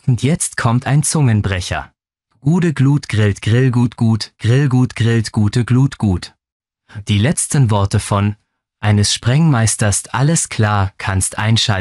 Und jetzt kommt ein Zungenbrecher. Gude Glut grillt Grillgut gut, Grillgut grillt gute Glut gut. Die letzten Worte von eines Sprengmeisters alles klar kannst einschalten.